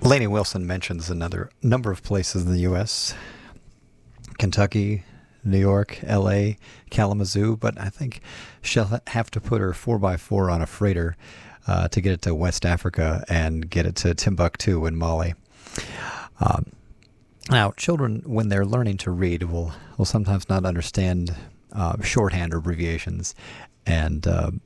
Lainey Wilson mentions another number of places in the U.S. Kentucky, New York, L.A., Kalamazoo, but I think she'll have to put her 4x4 on a freighter to get it to West Africa and get it to Timbuktu in Mali. Now, children, when they're learning to read, will sometimes not understand shorthand or abbreviations. And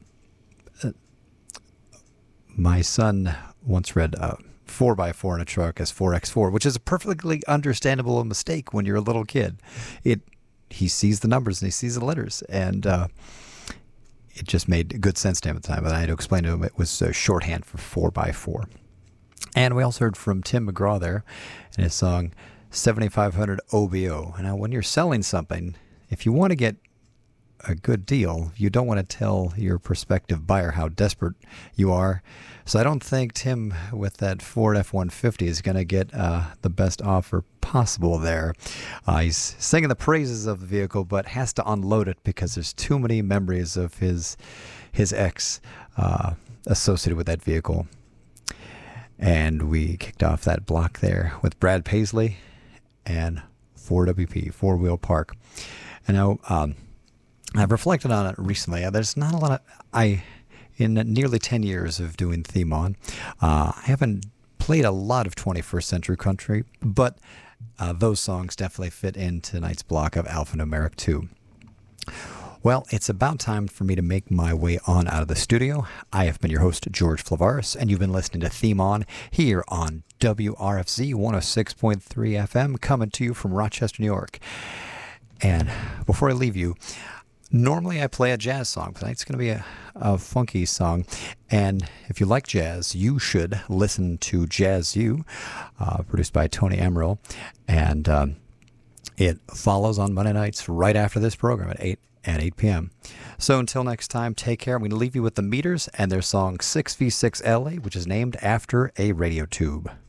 my son once read 4x4 in a truck as 4x4, which is a perfectly understandable mistake when you're a little kid. He sees the numbers and he sees the letters, and it just made good sense to him at the time. But I had to explain to him it was shorthand for 4x4. And we also heard from Tim McGraw there in his song 7500 OBO. Now, when you're selling something, if you want to get a good deal, you don't want to tell your prospective buyer how desperate you are. So I don't think Tim with that Ford F-150 is going to get the best offer possible there. He's singing the praises of the vehicle, but has to unload it because there's too many memories of his ex associated with that vehicle. And we kicked off that block there with Brad Paisley and 4WP, Four Wheel Park. And now I've reflected on it recently. There's not a lot of... In nearly 10 years of doing Theme On, I haven't played a lot of 21st century country, but those songs definitely fit in tonight's block of Alphanumeric 2. Well, it's about time for me to make my way on out of the studio. I have been your host, George Flavaris, and you've been listening to Theme On here on WRFZ 106.3 FM, coming to you from Rochester, New York. And before I leave you, normally I play a jazz song. Tonight's going to be a funky song. And if you like jazz, you should listen to Jazz U, produced by Tony Emerald. And it follows on Monday nights right after this program at 8 p.m. So until next time, take care. I'm going to leave you with the Meters and their song 6v6 LA, which is named after a radio tube.